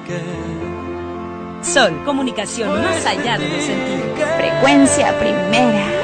Sol, comunicación más allá de los sentidos. Frecuencia primera.